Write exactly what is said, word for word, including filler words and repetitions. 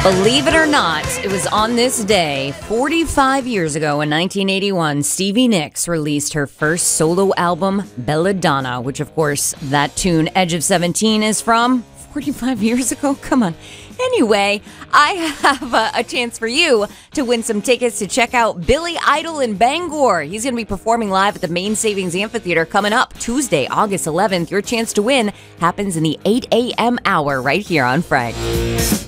Believe it or not, it was on this day, forty-five years ago in nineteen eighty-one, Stevie Nicks released her first solo album, Belladonna, which of course that tune, Edge of seventeen, is from. forty-five years ago? Come on. Anyway, I have a, a chance for you to win some tickets to check out Billy Idol in Bangor. He's going to be performing live at the Main Savings Amphitheater coming up Tuesday, August eleventh. Your chance to win happens in the eight a.m. hour right here on Frank.